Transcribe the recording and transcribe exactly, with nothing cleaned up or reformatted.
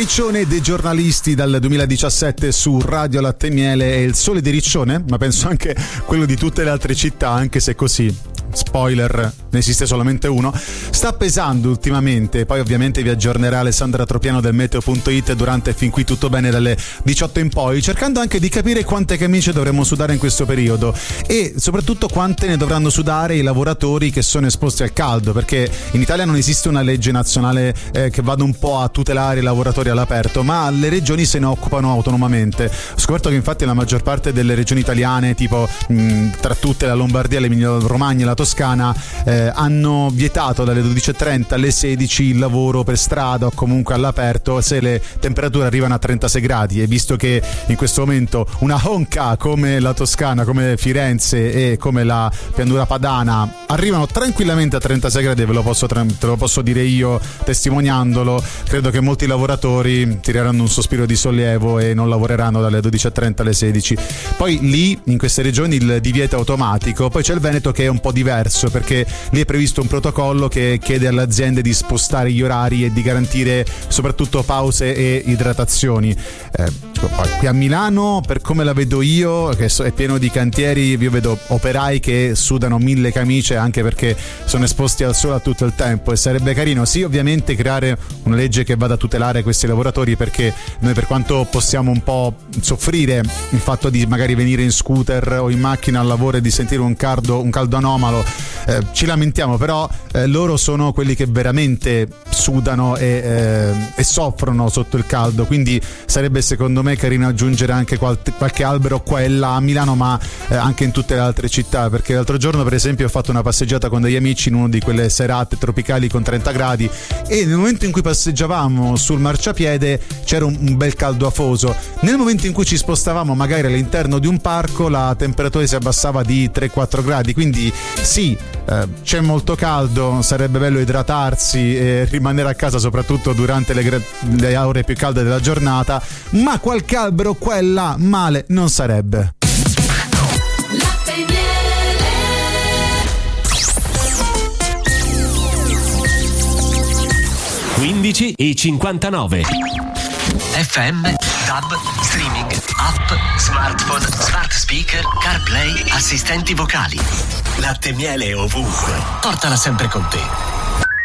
Riccione dei giornalisti dal duemiladiciassette su Radio Latte e Miele. È il sole di Riccione, ma penso anche quello di tutte le altre città, anche se così, spoiler, ne esiste solamente uno, sta pesando ultimamente. Poi ovviamente vi aggiornerà Alessandra Tropiano del meteo punto it durante Fin qui tutto bene dalle diciotto in poi, cercando anche di capire quante camicie dovremmo sudare in questo periodo e soprattutto quante ne dovranno sudare i lavoratori che sono esposti al caldo, perché in Italia non esiste una legge nazionale eh, che vada un po' a tutelare i lavoratori all'aperto, ma le regioni se ne occupano autonomamente. Ho scoperto che infatti la maggior parte delle regioni italiane, tipo mh, tra tutte la Lombardia, l'Emilia Romagna e la Toscana, eh, hanno vietato dalle dodici e trenta alle sedici il lavoro per strada o comunque all'aperto se le temperature arrivano a trentasei gradi, e visto che in questo momento una honka come la Toscana, come Firenze e come la pianura padana arrivano tranquillamente a trentasei gradi, ve lo posso, te lo posso dire io testimoniandolo, credo che molti lavoratori tireranno un sospiro di sollievo e non lavoreranno dalle dodici e trenta alle sedici. Poi lì in queste regioni il divieto è automatico. Poi c'è il Veneto che è un po' diverso, perché lì è previsto un protocollo che chiede alle aziende di spostare gli orari e di garantire soprattutto pause e idratazioni. Eh, qui a Milano, per come la vedo io, che è pieno di cantieri, io vedo operai che sudano mille camicie, anche perché sono esposti al sole a tutto il tempo, e sarebbe carino sì ovviamente creare una legge che vada a tutelare questi lavoratori, perché noi, per quanto possiamo un po' soffrire il fatto di magari venire in scooter o in macchina al lavoro e di sentire un caldo, un caldo anomalo, eh, ci lamentiamo, però eh, loro sono quelli che veramente sudano e, eh, e soffrono sotto il caldo, quindi sarebbe secondo me carino aggiungere anche qual- qualche albero qua e là a Milano, ma eh, anche in tutte le altre città, perché l'altro giorno per esempio ho fatto una passeggiata con degli amici in una di quelle serate tropicali con trenta gradi, e nel momento in cui passeggiavamo sul marciapiede c'era un, un bel caldo afoso. Nel momento in cui ci spostavamo magari all'interno di un parco, la temperatura si abbassava di tre quattro gradi, quindi sì, eh, c'è molto caldo, sarebbe bello idratarsi e rimanere a casa soprattutto durante le, le ore più calde della giornata, ma qualche albero qua e là male non sarebbe. quindici e cinquantanove F M, DAB, streaming, app, smartphone, smart speaker, CarPlay, assistenti vocali. Latte e Miele ovunque. Portala sempre con te.